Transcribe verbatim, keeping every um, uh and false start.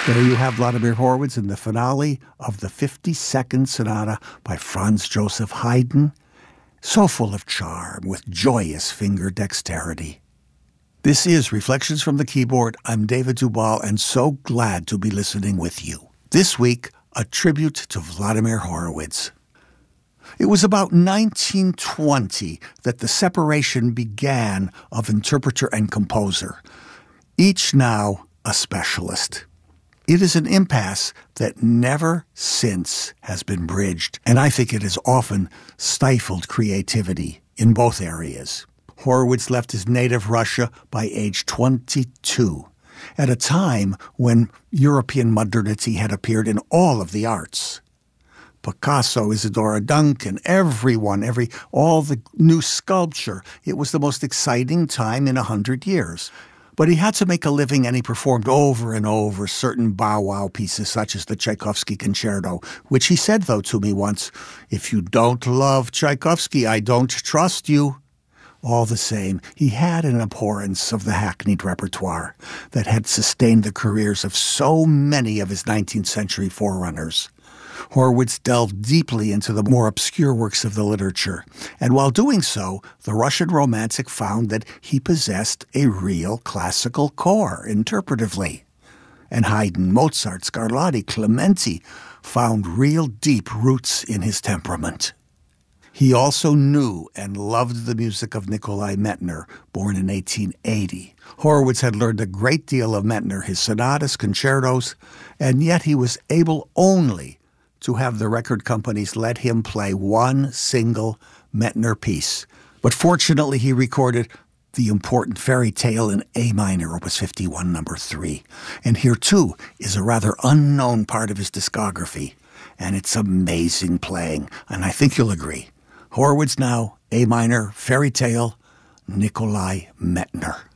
There you have Vladimir Horowitz in the finale of the fifty-second Sonata by Franz Joseph Haydn, so full of charm with joyous finger dexterity. This is Reflections from the Keyboard. I'm David Dubal, and so glad to be listening with you. This week, a tribute to Vladimir Horowitz. It was about nineteen twenty that the separation began of interpreter and composer, each now a specialist. It is an impasse that never since has been bridged, and I think it has often stifled creativity in both areas. Horowitz left his native Russia by age twenty-two, at a time when European modernity had appeared in all of the arts. Picasso, Isadora Duncan, everyone, every all the new sculpture. It was the most exciting time in a hundred years. But he had to make a living, and he performed over and over certain bow-wow pieces, such as the Tchaikovsky Concerto, which he said, though, to me once, "If you don't love Tchaikovsky, I don't trust you." All the same, he had an abhorrence of the hackneyed repertoire that had sustained the careers of so many of his nineteenth century forerunners. Horowitz delved deeply into the more obscure works of the literature, and while doing so, the Russian romantic found that he possessed a real classical core interpretively. And Haydn, Mozart, Scarlatti, Clementi found real deep roots in his temperament. He also knew and loved the music of Nikolai Medtner, born in eighteen eighty. Horowitz had learned a great deal of Medtner, his sonatas, concertos, and yet he was able only to have the record companies let him play one single Medtner piece. But fortunately, he recorded the important fairy tale in A minor, Opus fifty-one, number three. And here, too, is a rather unknown part of his discography. And it's amazing playing, and I think you'll agree. Horowitz now, A minor, fairy tale, Nikolai Medtner.